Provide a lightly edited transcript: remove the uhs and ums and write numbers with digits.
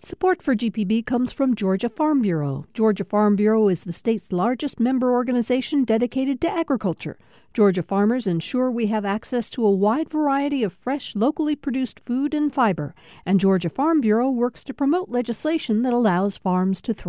Support for GPB comes from Georgia Farm Bureau. Georgia Farm Bureau is the state's largest member organization dedicated to agriculture. Georgia farmers ensure we have access to a wide variety of fresh, locally produced food and fiber. And Georgia Farm Bureau works to promote legislation that allows farms to thrive.